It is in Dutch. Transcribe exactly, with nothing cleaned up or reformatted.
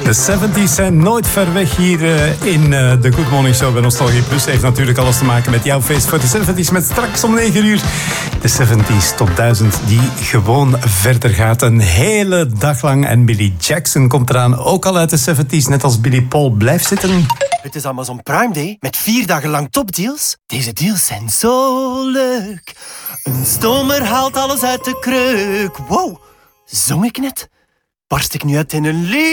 De zeventies zijn nooit ver weg hier uh, in uh, de Good Morning Show bij Nostalgie Plus. Heeft natuurlijk alles te maken met jouw feest voor de zeventies met straks om negen uur. De zeventies tot duizend die gewoon verder gaat. Een hele dag lang. En Billy Jackson komt eraan, ook al uit de zeventies, net als Billy Paul. Blijf zitten. Het is Amazon Prime Day met vier dagen lang topdeals. Deze deals zijn zo leuk. Een stomer haalt alles uit de kreuk. Wow, zong ik net? Barst ik nu uit in een lied?